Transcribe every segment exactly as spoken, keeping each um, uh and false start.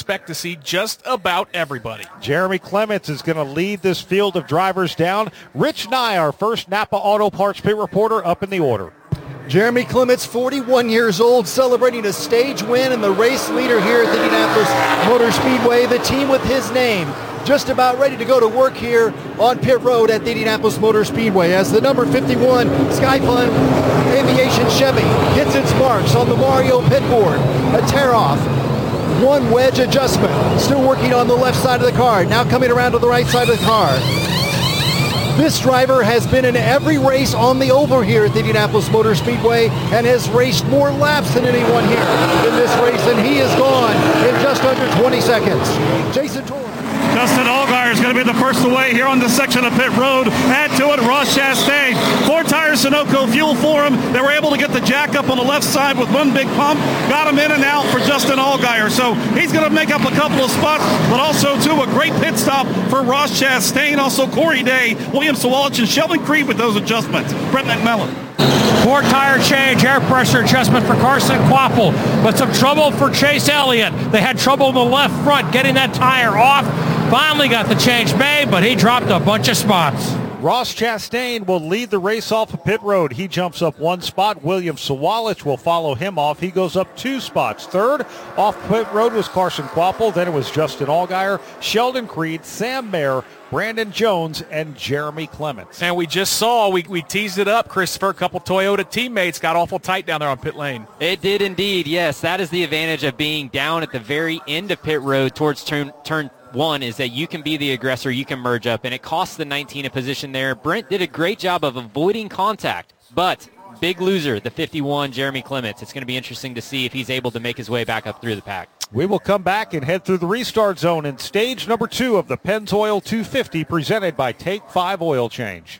expect to see just about everybody. Jeremy Clements is going to lead this field of drivers down. Rich Nye, our first Napa Auto Parts pit reporter, up in the order. Jeremy Clements, forty-one years old, celebrating a stage win and the race leader here at the Indianapolis Motor Speedway. The team with his name just about ready to go to work here on pit road at the Indianapolis Motor Speedway as the number fifty-one Skyfun Aviation Chevy hits its marks on the Mario pit board. A tear-off. One wedge adjustment. Still working on the left side of the car. Now coming around to the right side of the car. This driver has been in every race on the oval here at the Indianapolis Motor Speedway and has raced more laps than anyone here in this race, and he is gone in just under twenty seconds. Jason Torres. Justin Allgaier is going to be the first away here on this section of pit road. Add to it, Ross Chastain. Four tire Sunoco fuel for him. They were able to get the jack up on the left side with one big pump. Got him in and out for Justin Allgaier. So he's going to make up a couple of spots, but also, too, a great pit stop for Ross Chastain. Also, Corey Day, William Sawalich, and Sheldon Creed with those adjustments. Brett McMillan. Four tire change, air pressure adjustment for Carson Kvapil, but some trouble for Chase Elliott. They had trouble in the left front getting that tire off. Finally got the change made, but he dropped a bunch of spots. Ross Chastain will lead the race off of pit road. He jumps up one spot. William Sawalich will follow him off. He goes up two spots. Third off pit road was Carson Kvapil. Then it was Justin Allgaier, Sheldon Creed, Sam Mayer, Brandon Jones, and Jeremy Clements. And we just saw, we, we teased it up, Christopher, a couple Toyota teammates got awful tight down there on pit lane. It did indeed, yes. That is the advantage of being down at the very end of pit road towards turn turn one, is that you can be the aggressor, you can merge up, and it costs the nineteen a position there. Brent did a great job of avoiding contact, but big loser, the fifty-one, Jeremy Clements. It's going to be interesting to see if he's able to make his way back up through the pack. We will come back and head through the restart zone in stage number two of the Pennzoil two fifty, presented by Take five Oil Change.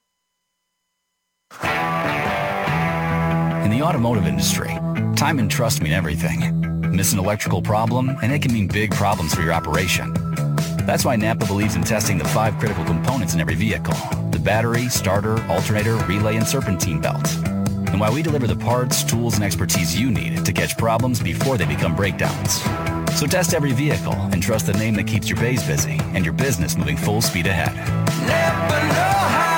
In the automotive industry, time and trust mean everything. Miss an electrical problem, and it can mean big problems for your operation. That's why Napa believes in testing the five critical components in every vehicle: the battery, starter, alternator, relay, and serpentine belt. And why we deliver the parts, tools, and expertise you need to catch problems before they become breakdowns. So test every vehicle and trust the name that keeps your bays busy and your business moving full speed ahead. Napa know-how.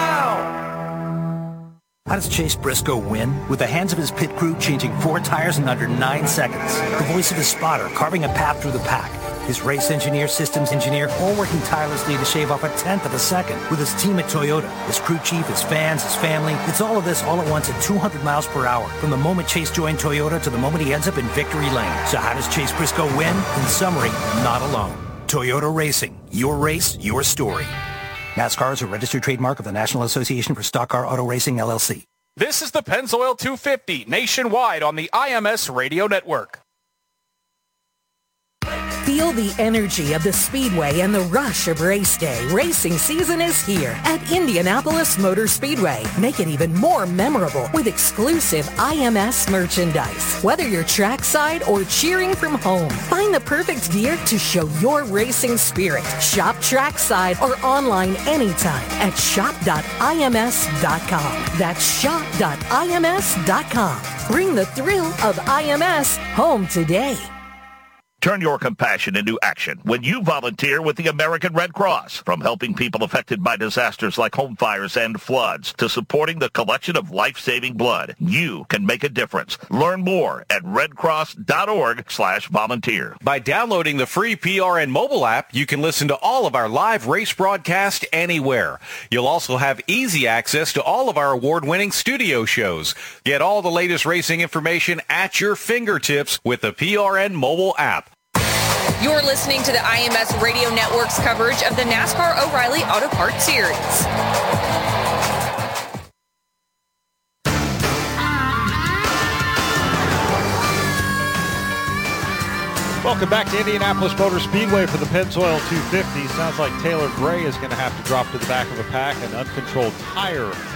How does Chase Briscoe win? With the hands of his pit crew changing four tires in under nine seconds. The voice of his spotter carving a path through the pack. His race engineer, systems engineer, all working tirelessly to shave off a tenth of a second. With his team at Toyota, his crew chief, his fans, his family. It's all of this all at once at two hundred miles per hour. From the moment Chase joined Toyota to the moment he ends up in victory lane. So how does Chase Briscoe win? In summary, not alone. Toyota Racing. Your race, your story. NASCAR is a registered trademark of the National Association for Stock Car Auto Racing, L L C. This is the Pennzoil two fifty nationwide on the I M S Radio Network. Feel the energy of the Speedway and the rush of race day. Racing season is here at Indianapolis Motor Speedway. Make it even more memorable with exclusive I M S merchandise. Whether you're trackside or cheering from home, find the perfect gear to show your racing spirit. Shop trackside or online anytime at shop dot I M S dot com. That's shop dot I M S dot com. Bring the thrill of I M S home today. Turn your compassion into action when you volunteer with the American Red Cross. From helping people affected by disasters like home fires and floods to supporting the collection of life-saving blood, you can make a difference. Learn more at redcross.org slash volunteer. By downloading the free P R N mobile app, you can listen to all of our live race broadcasts anywhere. You'll also have easy access to all of our award-winning studio shows. Get all the latest racing information at your fingertips with the P R N mobile app. You're listening to the I M S Radio Network's coverage of the NASCAR O'Reilly Auto Parts Series. Welcome back to Indianapolis Motor Speedway for the Pennzoil two fifty. Sounds like Taylor Gray is going to have to drop to the back of the pack. An uncontrolled tire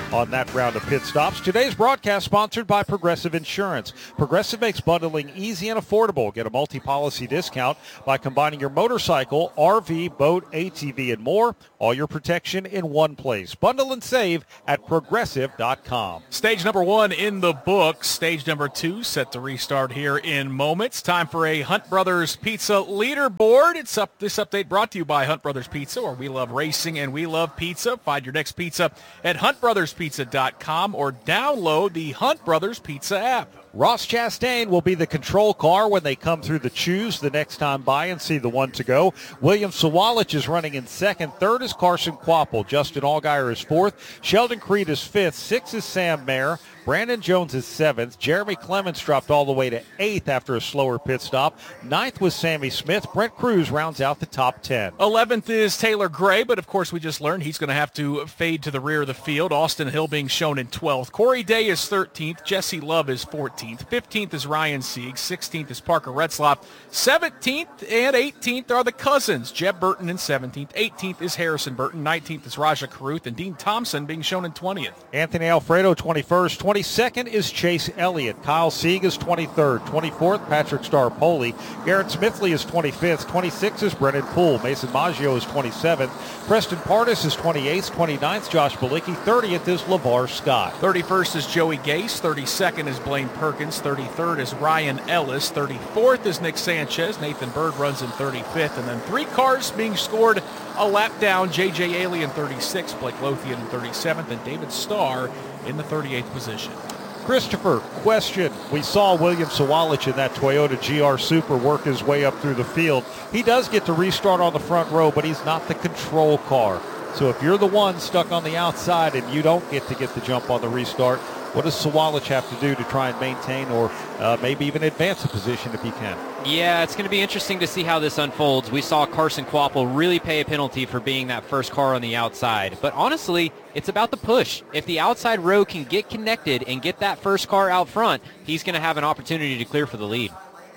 on that round of pit stops. Today's broadcast sponsored by Progressive Insurance. Progressive makes bundling easy and affordable. Get a multi-policy discount by combining your motorcycle, R V, boat, A T V, and more. All your protection in one place. Bundle and save at progressive dot com. Stage number one in the books. Stage number two set to restart here in moments. Time for a Hunt Brothers Pizza leaderboard. It's up. This update brought to you by Hunt Brothers Pizza, where we love racing and we love pizza. Find your next pizza at hunt brothers pizza dot com or download the Hunt Brothers Pizza app. Ross Chastain will be the control car when they come through the choose the next time by and see the one to go. William Sawalich is running in second. Third is Carson Kvapil. Justin Allgaier is fourth. Sheldon Creed is fifth. Sixth is Sam Mayer. Brandon Jones is seventh. Jeremy Clements dropped all the way to eighth after a slower pit stop. Ninth was Sammy Smith. Brent Cruz rounds out the top ten. eleventh is Taylor Gray, but of course we just learned he's going to have to fade to the rear of the field. Austin Hill being shown in twelfth. Corey Day is thirteenth. Jesse Love is fourteenth. fifteenth is Ryan Sieg. sixteenth is Parker Retzlaff. seventeenth and eighteenth are the cousins. Jeb Burton in seventeenth. eighteenth is Harrison Burton. nineteenth is Raja Caruth. And Dean Thompson being shown in twentieth. Anthony Alfredo twenty-first. twenty-second is Chase Elliott. Kyle Sieg is twenty-third. twenty-fourth, Patrick Star-Poli. Garrett Smithley is twenty-fifth. twenty-sixth is Brennan Poole. Mason Maggio is twenty-seventh. Preston Pardis is twenty-eighth. twenty-ninth, Josh Balicki. thirtieth is LeVar Scott. thirty-first is Joey Gase. thirty-second is Blaine Perkins. thirty-third is Ryan Ellis. thirty-fourth is Nick Sanchez. Nathan Bird runs in thirty-fifth. And then three cars being scored a lap down. J J Aley in thirty-sixth. Blake Lothian in thirty-seventh. And David Starr in the thirty-eighth position. Christopher, question. We saw William Sawalich in that Toyota G R Super work his way up through the field. He does get to restart on the front row, but he's not the control car. So if you're the one stuck on the outside and you don't get to get the jump on the restart, what does Sawalich have to do to try and maintain or uh, maybe even advance a position if he can? Yeah, it's going to be interesting to see how this unfolds. We saw Carson Kvapil really pay a penalty for being that first car on the outside. But honestly, it's about the push. If the outside row can get connected and get that first car out front, he's going to have an opportunity to clear for the lead.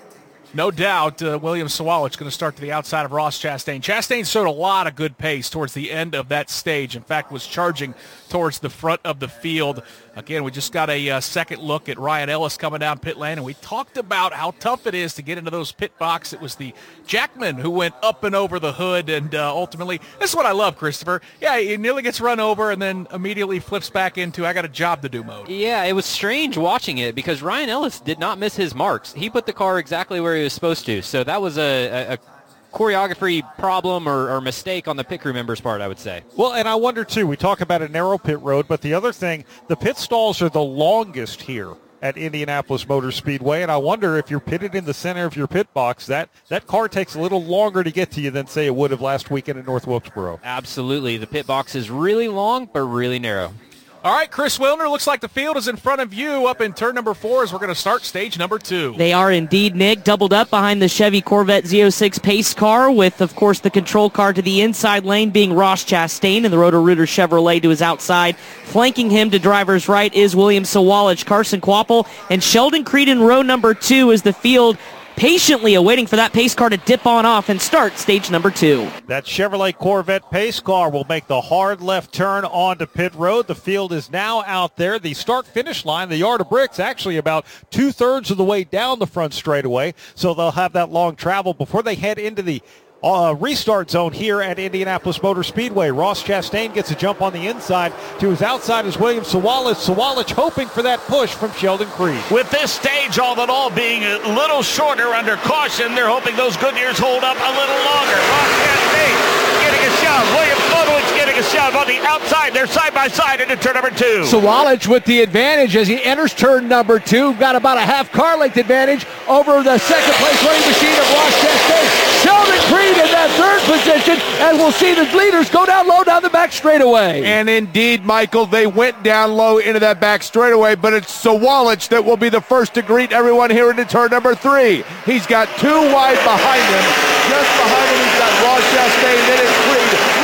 No doubt, uh, William Sawalich going to start to the outside of Ross Chastain. Chastain showed a lot of good pace towards the end of that stage. In fact, was charging towards the front of the field. Again, we just got a uh, second look at Ryan Ellis coming down pit lane, and we talked about how tough it is to get into those pit box. It was the Jackman who went up and over the hood, and uh, ultimately, this is what I love, Christopher. Yeah, he nearly gets run over and then immediately flips back into I got a job to do mode. Yeah, it was strange watching it because Ryan Ellis did not miss his marks. He put the car exactly where he was supposed to, so that was a, a, a choreography problem or, or mistake on the pit crew member's part, I would say. Well, and I wonder, too, we talk about a narrow pit road, but the other thing, the pit stalls are the longest here at Indianapolis Motor Speedway, and I wonder if you're pitted in the center of your pit box, that, that car takes a little longer to get to you than, say, it would have last weekend in North Wilkesboro. Absolutely. The pit box is really long, but really narrow. All right, Chris Wilner, looks like the field is in front of you up in turn number four as we're going to start stage number two. They are indeed, Nick, doubled up behind the Chevy Corvette Z oh six pace car with, of course, the control car to the inside lane being Ross Chastain and the Roto-Rooter Chevrolet to his outside. Flanking him to driver's right is William Sawalich, Carson Kvapil, and Sheldon Creed in row number two as the field patiently awaiting for that pace car to dip on off and start stage number two. That Chevrolet Corvette pace car will make the hard left turn onto pit road. The field is now out there. The start-finish line, the yard of bricks, actually about two-thirds of the way down the front straightaway, so they'll have that long travel before they head into the Uh, restart zone here at Indianapolis Motor Speedway. Ross Chastain gets a jump on the inside. To his outside is William Sawalich. Sawalich hoping for that push from Sheldon Creed. With this stage all in all being a little shorter under caution, they're hoping those Goodyears hold up a little longer. Ross Chastain getting a shove. William Sawalich getting a shove on the outside. They're side by side into turn number two. Sawalich with the advantage as he enters turn number two. Got about a half car length advantage over the second place running machine of Ross Chastain. Sheldon Creed in that third position, and we'll see the leaders go down low down the back straightaway. And indeed, Michael, they went down low into that back straightaway, but it's Sawalich that will be the first to greet everyone here into turn number three. He's got two wide behind him. Just behind him, he's got Ross Chastain, then it's Creed. Leaders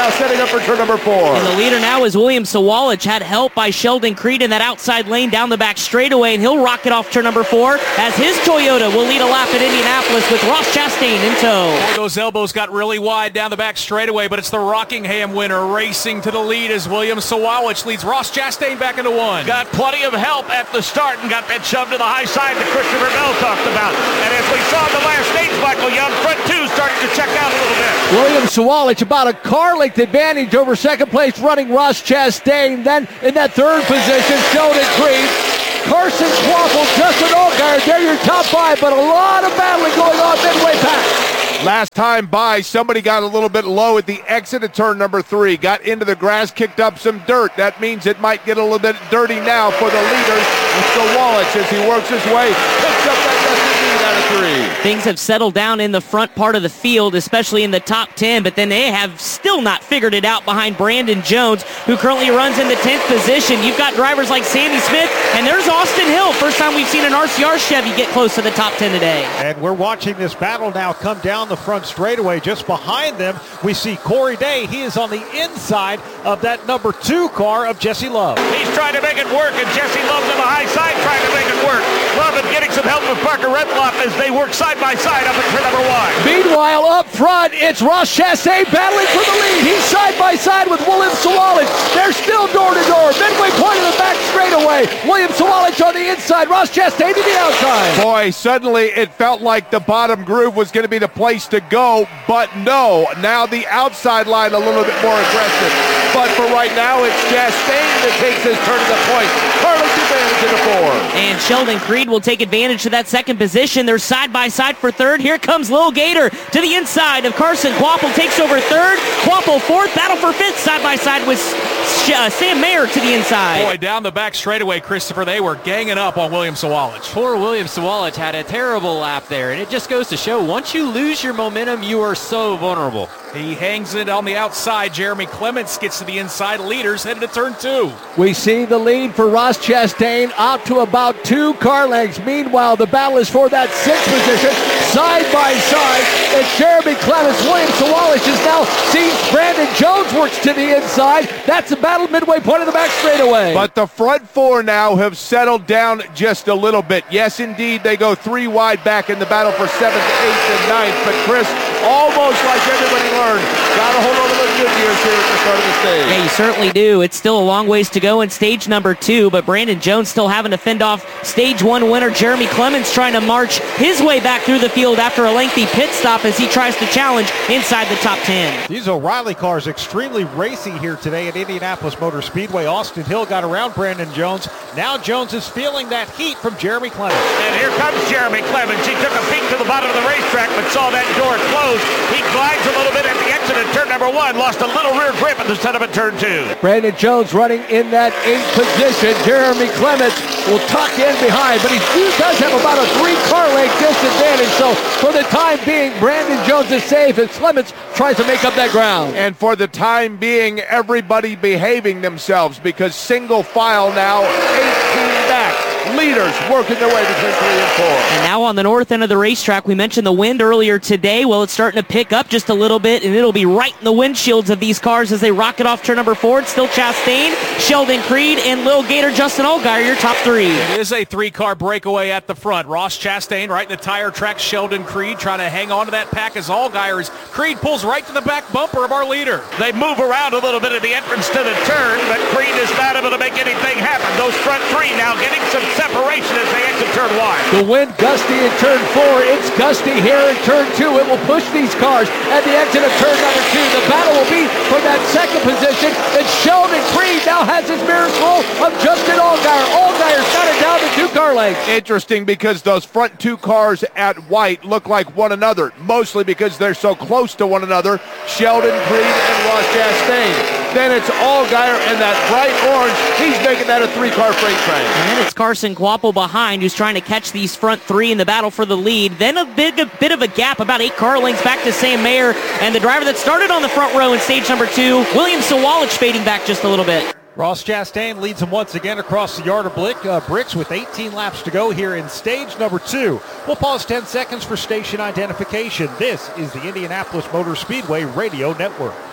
now setting up for turn number four. And the leader now is William Sawalich, had help by Sheldon Creed in that outside lane down the back straightaway, and he'll rocket off turn number four as his Toyota will lead a lap at Indianapolis with Ross Chastain in tow. Boy, those elbows got really wide down the back straightaway, but it's the Rockingham winner racing to the lead as William Sawalich leads Ross Chastain back into one. Got plenty of help at the start and got that shoved to the high side that Christopher Bell talked about. And as we saw in the last stage, Michael Young, front two starting to check out a little bit. William Sawalich about a car length advantage over second place running Ross Chastain. Then in that third position, Sheldon Creed, Carson Quaffle, Justin Allgaier. They're your top five, but a lot of battling going on midway pack. Last time by, somebody got a little bit low at the exit of turn number three, got into the grass, kicked up some dirt. That means it might get a little bit dirty now for the leaders. And Sawalich, as he works his way, picks up that dusty lead out of three. Things have settled down in the front part of the field, especially in the top ten, but then they have still not figured it out behind Brandon Jones, who currently runs in the tenth position. You've got drivers like Sammy Smith, and there's Austin Hill. First time we've seen an R C R Chevy get close to the top ten today. And we're watching this battle now come down the front straightaway. Just behind them, we see Corey Day. He is on the inside of that number two car of Jesse Love. He's trying to make it work, and Jesse Love's on the high side trying to make it work. Love and getting some help with Parker Redloff as they work side by side up at turn number one. Meanwhile, up front, it's Ross Chastain battling for the lead. He's side by side with William Sawalich. They're still door to door. Midway point of the back straightaway. William Sawalich on the inside. Ross Chastain to the outside. Boy, suddenly it felt like the bottom groove was going to be the place to go, but no. Now the outside line a little bit more aggressive. But for right now, it's Chastain that takes his turn to the point. Carlos advantage in the four. And Sheldon Creed will take advantage of that second position. They're side by side for third. Here comes Lil Gator to the inside of Carson. Quappel takes over third. Quappel fourth. Battle for fifth side by side with uh, Sam Mayer to the inside. Boy, down the back straightaway, Christopher, they were ganging up on William Sawalich. Poor William Sawalich had a terrible lap there, and it just goes to show once you lose your momentum, you are so vulnerable. He hangs it on the outside. Jeremy Clements gets to the inside. Leaders headed to turn two. We see the lead for Ross Chastain out to about two car lengths. Meanwhile, the battle is for that sixth position, side by side. It's Jeremy Clements. William Sawalich is now seeing Brandon Jones works to the inside. That's the battle midway point of the back straightaway. But the front four now have settled down just a little bit. Yes, indeed, they go three wide back in the battle for seventh, eighth, and ninth. But Chris, almost like everybody learned, got to hold on to those good gears here at the start of the stage. Yeah, you certainly do. It's still a long ways to go in stage number two, but Brandon Jones still having to fend off stage one winner Jeremy Clements, trying to march his way back through the field after a lengthy pit stop as he tries to challenge inside the top ten. These O'Reilly cars extremely racy here today at Indianapolis Motor Speedway. Austin Hill got around Brandon Jones. Now Jones is feeling that heat from Jeremy Clements. And here comes Jeremy Clements. He took a peek to the bottom of the racetrack but saw that door close. He glides a little bit at the exit of turn number one, lost a little rear grip at the setup at turn two. Brandon Jones running in that eighth position. Jeremy Clements will tuck in behind, but he does have about a three-car length disadvantage. So for the time being, Brandon Jones is safe as Clements tries to make up that ground. And for the time being, everybody behaving themselves because single file now, eighteen back. Leaders working their way between three and four. And now on the north end of the racetrack, we mentioned the wind earlier today. Well, it's starting to pick up just a little bit, and it'll be right in the windshields of these cars as they rocket off turn number four. It's still Chastain, Sheldon Creed, and Lil Gator, Justin Allgaier, your top three. It is a three-car breakaway at the front. Ross Chastain right in the tire track. Sheldon Creed trying to hang on to that pack as Allgaier. Creed pulls right to the back bumper of our leader. They move around a little bit at the entrance to the turn, but Creed is not able to make anything happen. Those front three now getting some separation as they exit turn one. The wind gusty in turn four. It's gusty here in turn two. It will push these cars at the exit of turn number two. The battle will be for that second position. And Sheldon Creed now has his mirrors full of Justin Allgaier. Allgaier's got it down to two car lengths. Interesting because those front two cars at white look like one another, mostly because they're so close to one another. Sheldon Creed and Ross Chastain. Then it's Allgaier and that bright orange. He's making that a three-car freight train. And then it's Carson Quappel behind, who's trying to catch these front three in the battle for the lead. Then a bit, a bit of a gap, about eight car lengths back to Sam Mayer. And the driver that started on the front row in stage number two, William Sawalich, fading back just a little bit. Ross Chastain leads him once again across the yard of Blick, uh, bricks with eighteen laps to go here in stage number two. We'll pause ten seconds for station identification. This is the Indianapolis Motor Speedway Radio Network.